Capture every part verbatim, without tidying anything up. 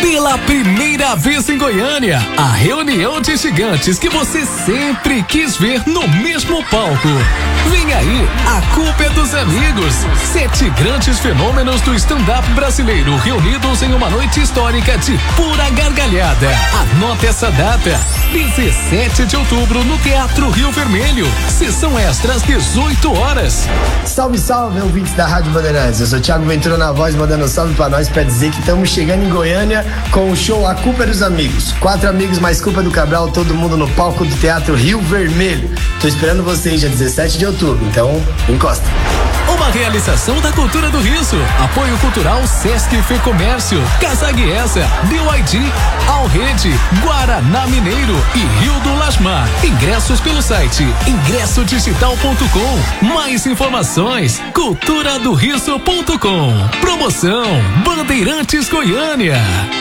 Pela primeira vez em Goiânia, a reunião de gigantes que você sempre quis ver no mesmo palco. Vem aí, a culpa é dos amigos. Sete grandes fenômenos do stand-up brasileiro reunidos em uma noite histórica de pura gargalhada. Anota essa data, dezessete de outubro no Teatro Rio Vermelho. Sessão extra às dezoito horas. Salve, salve, ouvintes da Rádio Bandeirantes. Eu sou o Thiago Ventura na voz, mandando um salve pra nós pra dizer que estamos chegando em Goiânia com o show A Culpa é dos Amigos. Quatro amigos mais Culpa do Cabral, todo mundo no palco do Teatro Rio Vermelho. Tô esperando vocês dia dezessete de outubro, então encosta. Uma realização da Cultura do Riso. Apoio Cultural Sesc Fê Comércio, Casa Guiesa, B Y D, Alrede, Guaraná Mineiro e Rio do Lasmar. Ingressos pelo site ingresso digital ponto com. Mais informações, cultura do riso ponto com. Promoção Bandeirantes Goiânia.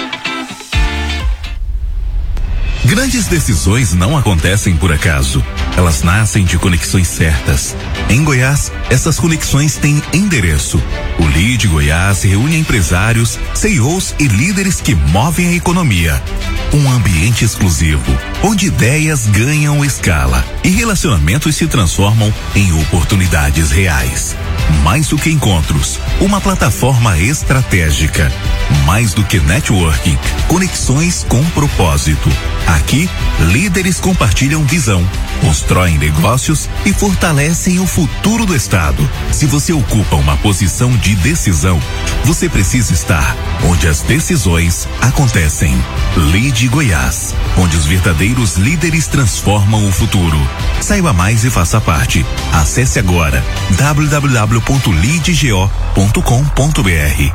Grandes decisões não acontecem por acaso. Elas nascem de conexões certas. Em Goiás, essas conexões têm endereço. O Lead Goiás reúne empresários, C E Os e líderes que movem a economia. Um ambiente exclusivo, onde ideias ganham escala e relacionamentos se transformam em oportunidades reais. Mais do que encontros, uma plataforma estratégica. Mais do que networking, conexões com propósito. Aqui, líderes compartilham visão, constroem negócios e fortalecem o futuro do estado. Se você ocupa uma posição de decisão, você precisa estar onde as decisões acontecem. Lead Goiás, onde os verdadeiros líderes transformam o futuro. Saiba mais e faça parte. Acesse agora w w w ponto lead go ponto com ponto b r.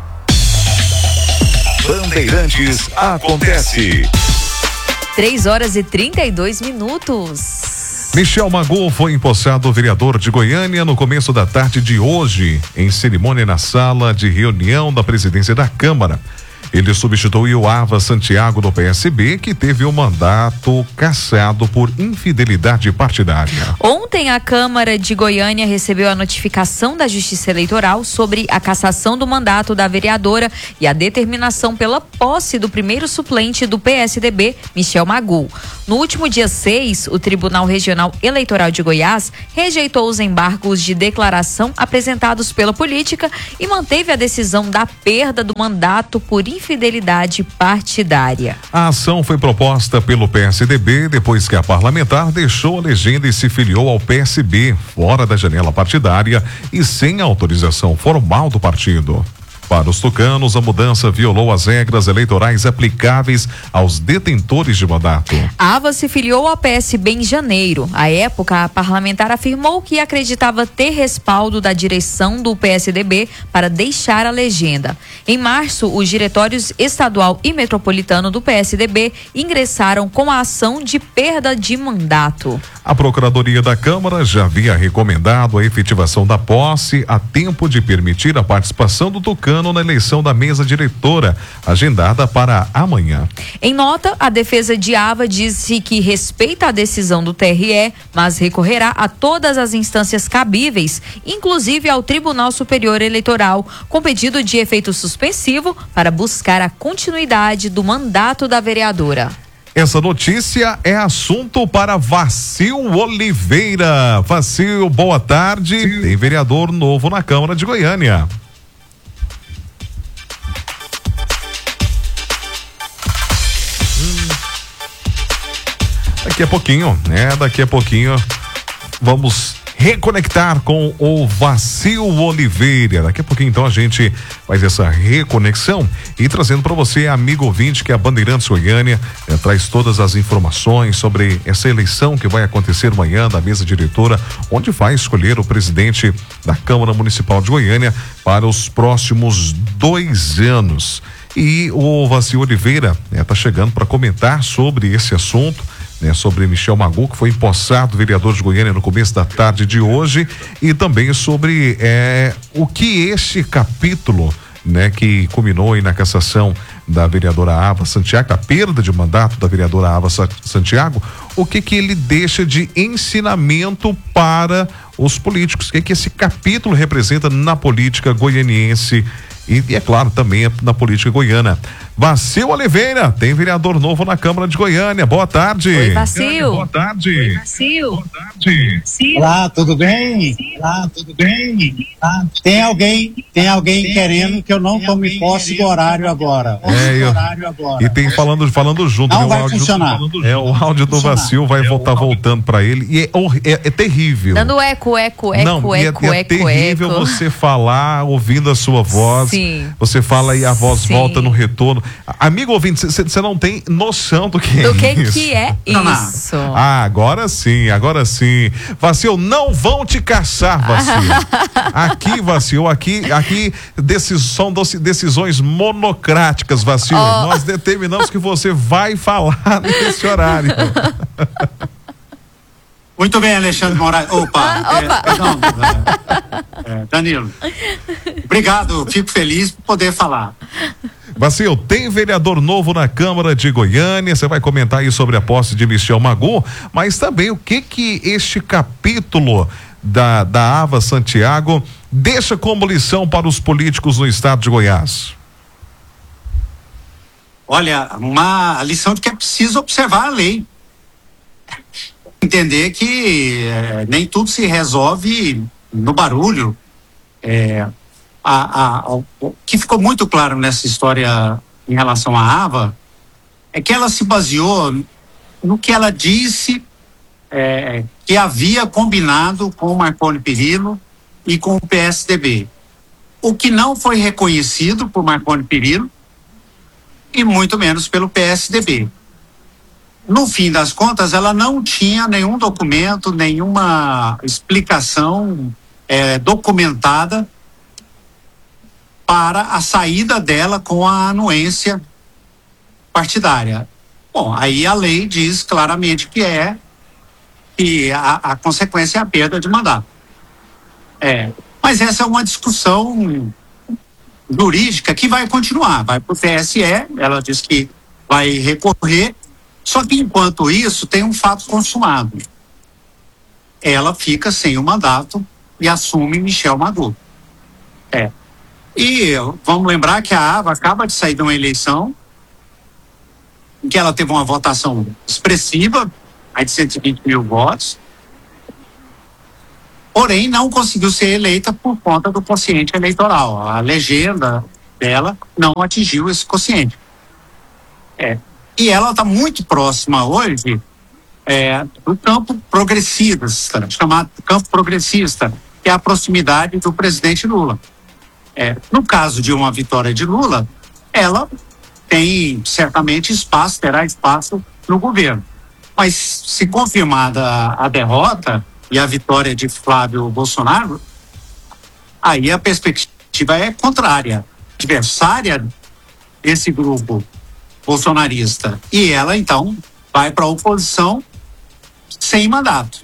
Bandeirantes acontece. três horas e trinta e dois minutos. Michel Magu foi empossado vereador de Goiânia no começo da tarde de hoje, em cerimônia na sala de reunião da presidência da Câmara. Ele substituiu Ava Santiago do P S B, que teve o mandato cassado por infidelidade partidária. Ontem a Câmara de Goiânia recebeu a notificação da Justiça Eleitoral sobre a cassação do mandato da vereadora e a determinação pela posse do primeiro suplente do P S D B, Michel Magu. No último dia seis, o Tribunal Regional Eleitoral de Goiás rejeitou os embargos de declaração apresentados pela política e manteve a decisão da perda do mandato por infidelidade Fidelidade partidária. A ação foi proposta pelo P S D B depois que a parlamentar deixou a legenda e se filiou ao P S B, fora da janela partidária e sem autorização formal do partido. Para os tucanos, a mudança violou as regras eleitorais aplicáveis aos detentores de mandato. Ava se filiou ao P S B em janeiro. À época, a parlamentar afirmou que acreditava ter respaldo da direção do P S D B para deixar a legenda. Em março, os diretórios estadual e metropolitano do P S D B ingressaram com a ação de perda de mandato. A Procuradoria da Câmara já havia recomendado a efetivação da posse a tempo de permitir a participação do tucano na eleição da mesa diretora, agendada para amanhã. Em nota, a defesa de Ava disse que respeita a decisão do T R E, mas recorrerá a todas as instâncias cabíveis, inclusive ao Tribunal Superior Eleitoral, com pedido de efeito suspensivo para buscar a continuidade do mandato da vereadora. Essa notícia é assunto para Vacil Oliveira. Vacil, boa tarde. Sim. Tem vereador novo na Câmara de Goiânia. Hum. Daqui a pouquinho, né? Daqui a pouquinho vamos reconectar com o Vacil Oliveira. Daqui a pouquinho, então, a gente faz essa reconexão e trazendo para você, amigo ouvinte, que a Bandeirantes Goiânia eh, traz todas as informações sobre essa eleição que vai acontecer amanhã da mesa diretora, onde vai escolher o presidente da Câmara Municipal de Goiânia para os próximos dois anos. E o Vacil Oliveira está eh, chegando para comentar sobre esse assunto, né, sobre Michel Magu, que foi empossado vereador de Goiânia no começo da tarde de hoje, e também sobre é, o que este capítulo, né, que culminou aí na cassação da vereadora Ava Santiago, a perda de mandato da vereadora Ava Santiago, o que que ele deixa de ensinamento para os políticos, o que, que esse capítulo representa na política goianiense e, e é claro, também na política goiana. Vacil Oliveira, tem vereador novo na Câmara de Goiânia. Boa tarde. Oi, Vacil. Boa tarde. Oi, Vacil. Boa tarde. Olá, tudo bem? Olá, tudo bem? Ah, tem alguém, tem alguém tem querendo alguém, que eu não tome posse do horário agora. É, eu, horário agora. E tem falando, falando junto. Não né, vai áudio, funcionar. É, o áudio do Vacil vai voltar é voltando para ele e é, é, é terrível. Dando eco, eco, eco, não, eco, é, é eco, terrível eco. você falar ouvindo a sua voz. Sim. Você fala e a voz Sim. volta no retorno. Amigo ouvinte, você não tem noção do que do é que isso. que é isso. Ah, agora sim, agora sim. Vacil, não vão te caçar, Vacil. Aqui, Vacil, aqui, aqui decis, são decisões monocráticas, Vacil. Oh. Nós determinamos que você vai falar nesse horário. Muito bem, Alexandre Moraes. Opa, ah, é, opa. Perdão, é, é, Danilo. Obrigado, fico feliz por poder falar. Vacil, tem vereador novo na Câmara de Goiânia, você vai comentar aí sobre a posse de Michel Magu, mas também o que que este capítulo da, da Ava Santiago deixa como lição para os políticos no estado de Goiás? Olha, uma lição de que é preciso observar a lei. Entender que é, nem tudo se resolve no barulho. É, a, a, a, o que ficou muito claro nessa história em relação à Ava é que ela se baseou no que ela disse é, que havia combinado com o Marconi Perillo e com o P S D B. O que não foi reconhecido por Marconi Perillo e muito menos pelo P S D B. No fim das contas, ela não tinha nenhum documento, nenhuma explicação é, documentada para a saída dela com a anuência partidária. Bom, aí a lei diz claramente que é que a, a consequência é a perda de mandato. É, mas essa é uma discussão jurídica que vai continuar, vai para o T S E, ela diz que vai recorrer. Só que enquanto isso tem um fato consumado. Ela fica sem o mandato e assume Michel Magu. É. E vamos lembrar que a Ava acaba de sair de uma eleição em que ela teve uma votação expressiva, aí de cento e vinte mil votos, porém não conseguiu ser eleita por conta do quociente eleitoral. A legenda dela não atingiu esse quociente. É. E ela está muito próxima hoje é, do campo progressista, chamado campo progressista, que é a proximidade do presidente Lula. É, no caso de uma vitória de Lula, ela tem certamente espaço, terá espaço no governo. Mas se confirmada a, a derrota e a vitória de Flávio Bolsonaro, aí a perspectiva é contrária. Adversária desse grupo bolsonarista. E ela, então, vai para a oposição sem mandato.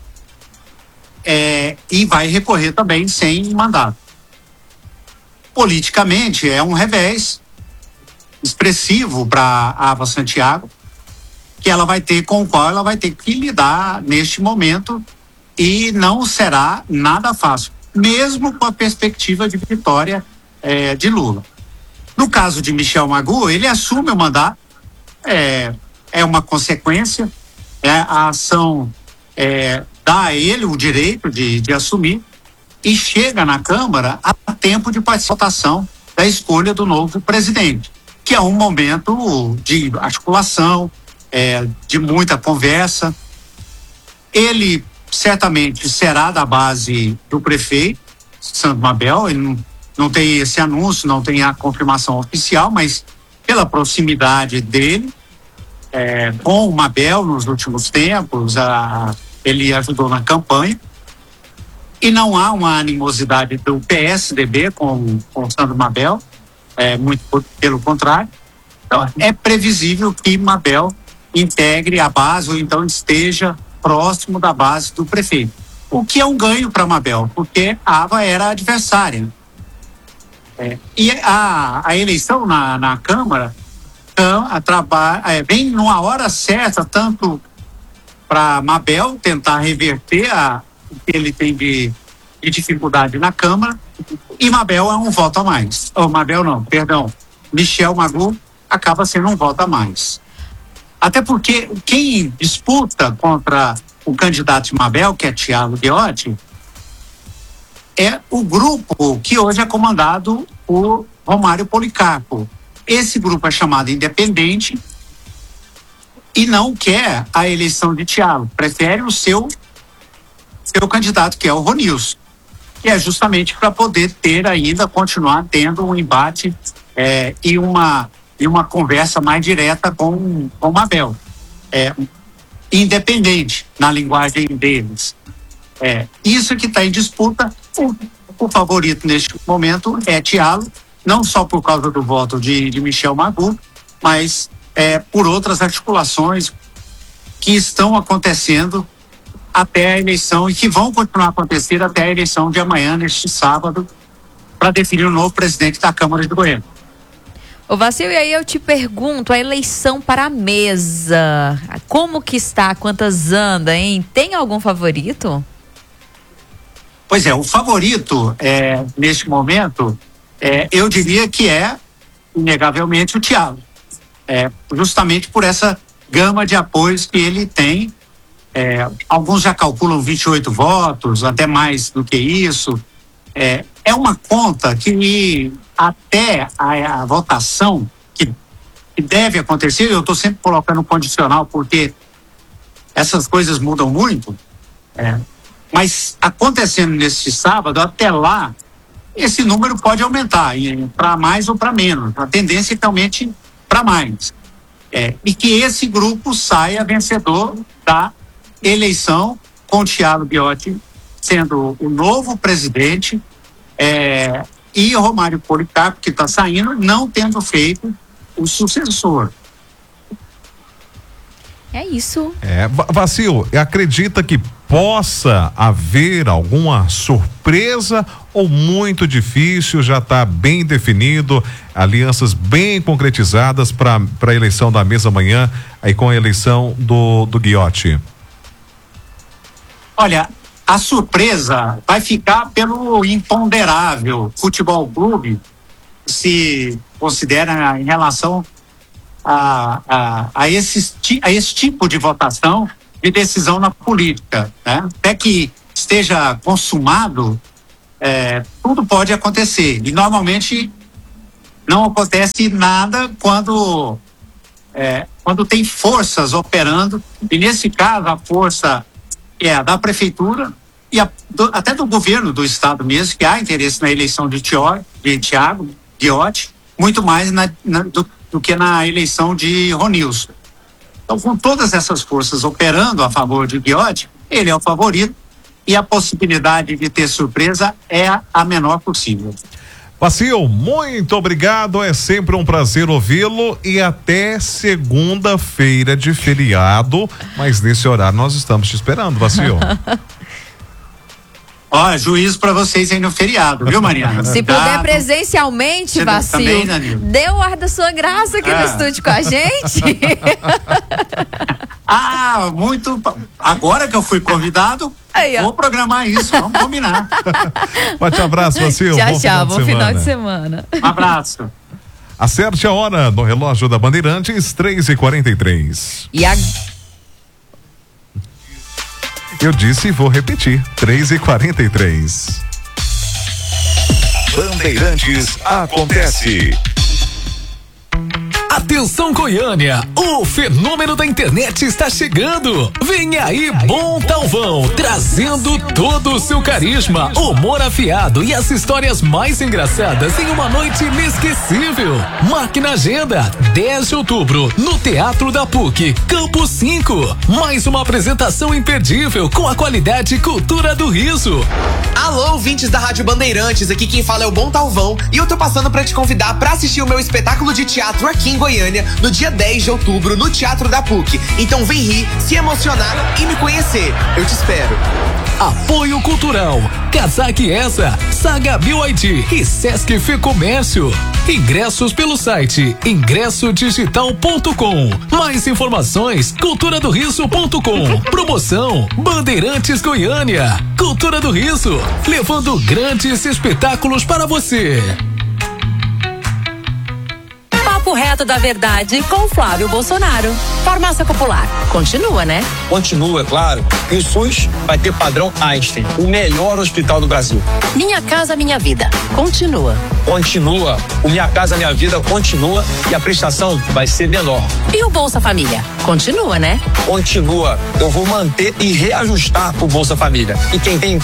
É, e vai recorrer também sem mandato. Politicamente, é um revés expressivo para a Ava Santiago, que ela vai ter, com o qual ela vai ter que lidar neste momento, e não será nada fácil, mesmo com a perspectiva de vitória é, de Lula. No caso de Michel Magu, ele assume o mandato, é, é uma consequência, é, a ação é, dá a ele o direito de, de assumir e chega na Câmara a tempo de participação da escolha do novo presidente, que é um momento de articulação, é, de muita conversa. Ele certamente será da base do prefeito, Sandro Mabel, ele não Não tem esse anúncio, não tem a confirmação oficial, mas pela proximidade dele é, com o Mabel nos últimos tempos, a, ele ajudou na campanha. E não há uma animosidade do P S D B com, com o Sandro Mabel, é, muito pelo contrário. Então, é previsível que Mabel integre a base ou então esteja próximo da base do prefeito. O que é um ganho para Mabel, porque a Ava era adversária. É, e a, a eleição na, na Câmara então, a traba, é, vem numa hora certa, tanto para Mabel tentar reverter a, que ele tem de, de dificuldade na Câmara, e Mabel é um voto a mais. Ou oh, Mabel não, perdão, Michel Magu acaba sendo um voto a mais. Até porque quem disputa contra o candidato de Mabel, que é Thiago Ghiotti, é o grupo que hoje é comandado por Romário Policarpo. Esse grupo é chamado Independente e não quer a eleição de Thiago, prefere o seu, seu candidato, que é o Ronilson, que é justamente para poder ter ainda, continuar tendo um embate é, e, uma, e uma conversa mais direta com, com Mabel. É, independente na linguagem deles. É, isso que está em disputa. O, o favorito neste momento é Thiago, não só por causa do voto de, de Michel Magu, mas é, por outras articulações que estão acontecendo até a eleição e que vão continuar a acontecer até a eleição de amanhã, neste sábado, para definir o novo presidente da Câmara de Goiânia. Ô Vacil, e aí eu te pergunto, a eleição para a mesa, como que está? Quantas anda, hein? Tem algum favorito? Pois é, o favorito é, neste momento, é, eu diria que é, inegavelmente, o Thiago. É, justamente por essa gama de apoios que ele tem. É, alguns já calculam vinte e oito votos, até mais do que isso. É, é uma conta que até a, a votação que, que deve acontecer, eu estou sempre colocando condicional porque essas coisas mudam muito, é, mas acontecendo neste sábado, até lá, esse número pode aumentar para mais ou para menos. A tendência é que aumente para mais. É, e que esse grupo saia vencedor da eleição, com o Thiago Ghiotti sendo o novo presidente, é, e o Romário Policarpo, que está saindo, não tendo feito o sucessor. É isso. É, Vacil, acredita que possa haver alguma surpresa ou muito difícil, já está bem definido, alianças bem concretizadas para a eleição da mesa amanhã, aí com a eleição do, do Ghiotti? Olha, a surpresa vai ficar pelo imponderável Futebol Clube, se considera em relação a, a, a, esse, a esse tipo de votação de decisão na política, né? Até que esteja consumado, é, tudo pode acontecer. E normalmente não acontece nada quando, é, quando tem forças operando, e nesse caso a força é a da prefeitura e a, do, até do governo do estado mesmo, que há interesse na eleição de, Tio, de Thiago Ghiotti, muito mais na, na, do, do que na eleição de Ronilson. Então, com todas essas forças operando a favor de Ghiotti, ele é o favorito e a possibilidade de ter surpresa é a menor possível. Vacil, muito obrigado, é sempre um prazer ouvi-lo e até segunda-feira de feriado, mas nesse horário nós estamos te esperando, Vacil. Ó, juízo pra vocês aí no feriado, viu, Mariana? Se Tá, puder presencialmente, Você Vacil, também, Danilo? dê o ar da sua graça aqui Ah. no estúdio com a gente. Ah, muito. Agora que eu fui convidado, Aí, ó. vou programar isso, vamos combinar. Forte abraço, Vacil. Tchau, bom tchau, bom final semana. de semana. Um abraço. Acerte a hora no relógio da Bandeirantes, três e quarenta e três. E a... Eu disse e vou repetir, três e quarenta e três. Bandeirantes acontece. Atenção Goiânia, o fenômeno da internet está chegando. Vem aí Bom Talvão, trazendo todo o seu carisma, humor afiado e as histórias mais engraçadas em uma noite inesquecível. Marque na agenda, dez de outubro, no Teatro da P U C, Campo cinco. Mais uma apresentação imperdível com a qualidade e cultura do riso. Alô, ouvintes da Rádio Bandeirantes, aqui quem fala é o Bom Talvão e eu tô passando pra te convidar pra assistir o meu espetáculo de teatro aqui em Goiânia no dia dez de outubro no Teatro da P U C. Então vem rir, se emocionar e me conhecer. Eu te espero. Apoio Cultural, Casaque Essa, Saga Bio I D e Sesc Fê Comércio. Ingressos pelo site ingresso digital ponto com. Mais informações, cultura do riso ponto com. Promoção Bandeirantes Goiânia. Cultura do Riso, levando grandes espetáculos para você. Papo reto da verdade com Flávio Bolsonaro. Farmácia Popular. Continua, né? Continua, é claro. E o SUS vai ter padrão Einstein, o melhor hospital do Brasil. Minha Casa Minha Vida. Continua. Continua. O Minha Casa Minha Vida continua e a prestação vai ser menor. E o Bolsa Família? Continua, né? Continua. Eu vou manter e reajustar o Bolsa Família. E quem tem